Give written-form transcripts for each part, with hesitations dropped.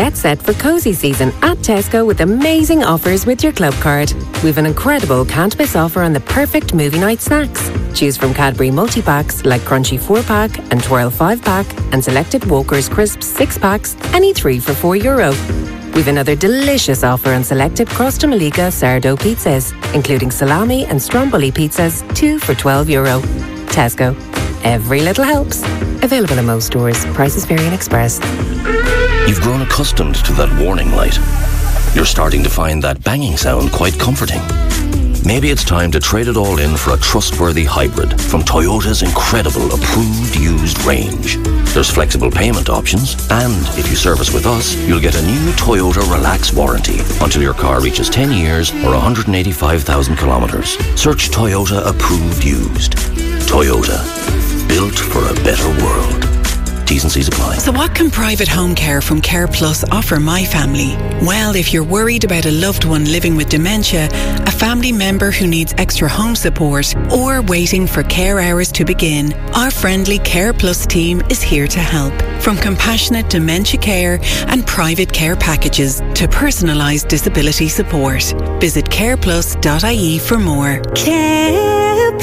Get set for cosy season at Tesco with amazing offers with your club card. We've an incredible can't-miss offer on the perfect movie night snacks. Choose from Cadbury multi-packs like Crunchy 4-pack and Twirl 5-pack and selected Walker's Crisps 6-packs, any 3 for €4. We've another delicious offer on selected Crosta Malika sourdough pizzas, including salami and stromboli pizzas, 2 for €12. Tesco. Every little helps. Available in most stores. Prices vary in Express. You've grown accustomed to that warning light. You're starting to find that banging sound quite comforting. Maybe it's time to trade it all in for a trustworthy hybrid from Toyota's incredible approved used range. There's flexible payment options, and if you service with us, you'll get a new Toyota Relax warranty until your car reaches 10 years or 185,000 kilometres. Search Toyota approved used. Toyota. Built for a better world. T's and C's apply. So what can private home care from Care Plus offer my family? Well, if you're worried about a loved one living with dementia, a family member who needs extra home support, or waiting for care hours to begin, our friendly Care Plus team is here to help. From compassionate dementia care and private care packages to personalised disability support. Visit careplus.ie for more. Care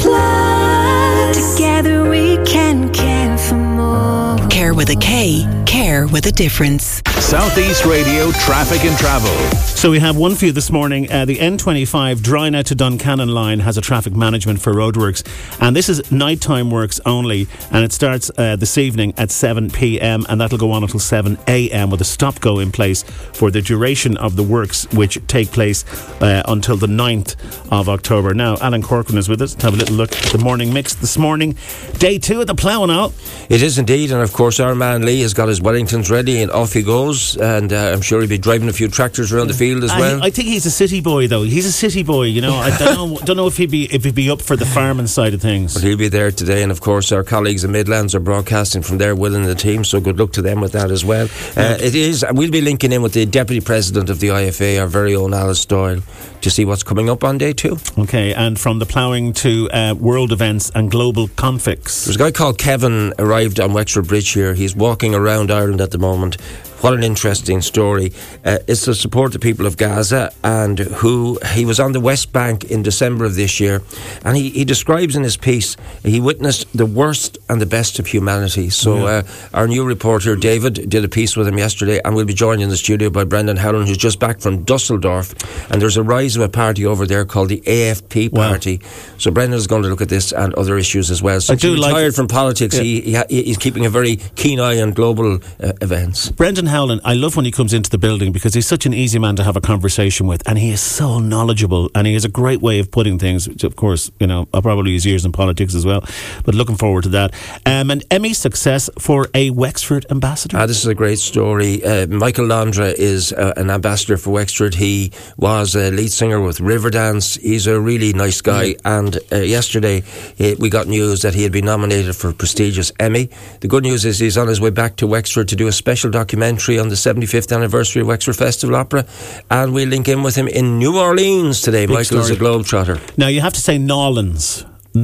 Plus. Together we can care for more. Care with a K, care with a difference. Southeast Radio Traffic and Travel. So we have one for you this morning. The N25 Drina to Duncannon line has a traffic management for roadworks, and this is nighttime works only, and it starts this evening at 7 p.m. and that'll go on until 7 a.m. with a stop-go in place for the duration of the works, which take place until the 9th of October. Now, Alan Corcoran is with us to have a little look at the morning mix this morning. Day 2 of the ploughing out. It is indeed, and of course our man Lee has got his Wellingtons ready and off he goes, and I'm sure he'll be driving a few tractors around the field as well. I think he's a city boy though. He's a city boy, you know. I don't know if he'd be up for the farming side of things. But he'll be there today, and of course our colleagues in Midlands are broadcasting from there, Will and the team, so good luck to them with that as well. It is, we'll be linking in with the Deputy President of the IFA, our very own Alice Doyle, to see what's coming up on day 2. Okay, and from the ploughing to world events and global conflicts. There's a guy called Kevin arrived on Wexford Bridge here. He's walking around Ireland at the moment. What an interesting story. It's to support the people of Gaza, and he was on the West Bank in December of this year, and he describes in his piece he witnessed the worst and the best of humanity. So our new reporter David did a piece with him yesterday, and we'll be joined in the studio by Brendan Howland, who's just back from Dusseldorf, and there's a rise of a party over there called the AFP party. So Brendan is going to look at this and other issues as well. So he's retired from politics. He's keeping a very keen eye on global events. Brendan Howland, I love when he comes into the building because he's such an easy man to have a conversation with, and he is so knowledgeable, and he has a great way of putting things, which of course, you know, probably his years in politics as well, but looking forward to that. And Emmy success for a Wexford ambassador. This is a great story. Michael Londra is an ambassador for Wexford. He was a lead singer with Riverdance. He's a really nice guy, and yesterday we got news that he had been nominated for a prestigious Emmy. The good news is he's on his way back to Wexford to do a special documentary on the 75th anniversary of Wexford Festival Opera, and we'll link in with him in New Orleans today. Big Michael is a globetrotter. Now you have to say Nolans.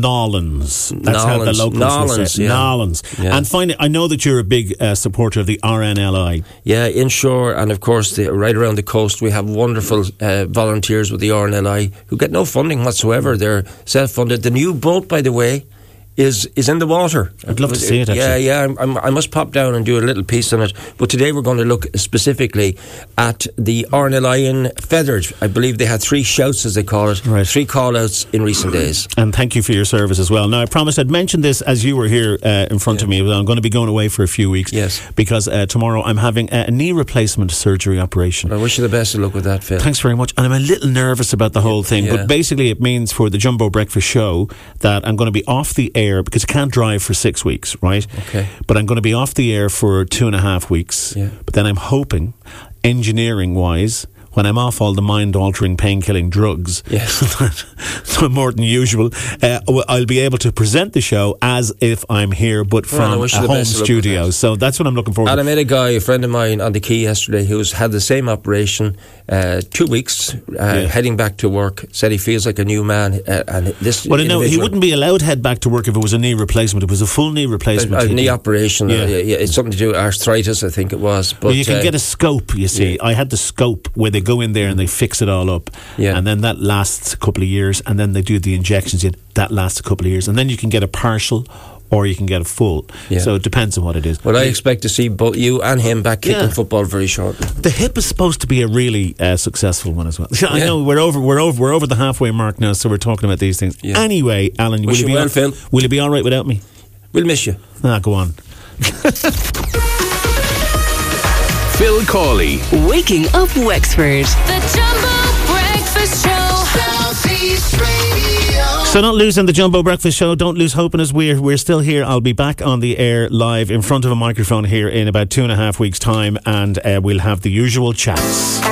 That's how the locals will say it. Nolans. Yeah. And finally, I know that you're a big supporter of the RNLI. Yeah, inshore, and of course right around the coast we have wonderful volunteers with the RNLI who get no funding whatsoever. They're self-funded. The new boat, by the way, is in the water. I'd love to see it, actually. I must pop down and do a little piece on it. But today we're going to look specifically at the RNLI in Feathered. I believe they had 3 shouts, as they call it, 3 call-outs in recent days. And thank you for your service as well. Now, I promised I'd mention this as you were here in front of me, but I'm going to be going away for a few weeks. Yes. Because tomorrow I'm having a knee replacement surgery operation. I wish you the best of luck with that, Phil. Thanks very much. And I'm a little nervous about the whole thing, but basically it means for the Jumbo Breakfast Show that I'm going to be off the air because I can't drive for 6 weeks, right? Okay. But I'm going to be off the air for 2.5 weeks. Yeah. But then I'm hoping, engineering-wise, when I'm off all the mind-altering, pain-killing drugs, so more than usual, I'll be able to present the show as if I'm here, but from a home studio. So that's what I'm looking forward to. And I met a friend of mine on the quay yesterday, who's had the same operation, 2 weeks, heading back to work. Said he feels like a new man. And this. Well, no, he wouldn't be allowed to head back to work if it was a knee replacement. It was a full knee replacement. A knee operation. It's something to do with arthritis, I think it was. But you can get a scope. You see, I had the scope where they go in there and they fix it all up, and then that lasts a couple of years, and then they do the injections. That lasts a couple of years, and then you can get a partial or you can get a full. So it depends on what it is. Well, I expect to see both you and him back kicking football very shortly. The hip is supposed to be a really successful one as well. I know we're over the halfway mark now, so we're talking about these things. Anyway, Alan, will you be all right without me? We'll miss you. Go on. Phil Cawley. Waking up Wexford. The Jumbo Breakfast Show. Southeast Radio. So don't lose on the Jumbo Breakfast Show. Don't lose hope in us. We're still here. I'll be back on the air live in front of a microphone here in about 2.5 weeks' time, and we'll have the usual chats.